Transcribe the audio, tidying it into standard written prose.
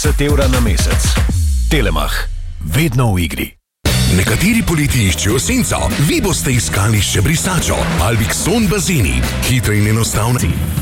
€30 na mesec. Telemach. Vedno v igri. Nekateri poleti iščejo senco, vi boste iskali še brisačo. Albik Son bazeni. Hitre in enostavne.